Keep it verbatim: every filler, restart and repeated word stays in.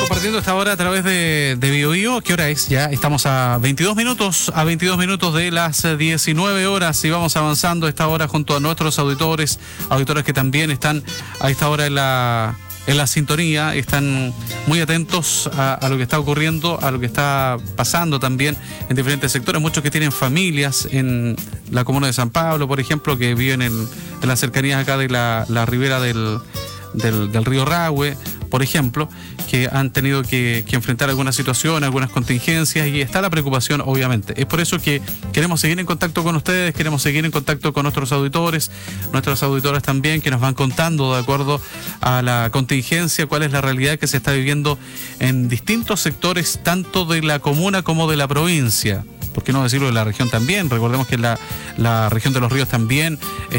compartiendo esta hora a través de, de Bio Bio. ¿Qué hora es? Ya estamos a veintidós minutos, a veintidós minutos de las diecinueve horas y vamos avanzando a esta hora junto a nuestros auditores, auditores que también están a esta hora en la, en la sintonía, están muy atentos a, a lo que está ocurriendo, a lo que está pasando también en diferentes sectores. Muchos que tienen familias en la comuna de San Pablo, por ejemplo, que viven en, en las cercanías acá de la, la ribera del, del, del río Rahue, por ejemplo, que han tenido que, que enfrentar algunas situaciones, algunas contingencias, y está la preocupación, obviamente. Es por eso que queremos seguir en contacto con ustedes, queremos seguir en contacto con nuestros auditores, nuestras auditoras también, que nos van contando, de acuerdo a la contingencia, cuál es la realidad que se está viviendo en distintos sectores, tanto de la comuna como de la provincia. ¿Por qué no decirlo de la región también? Recordemos que la, la región de los ríos también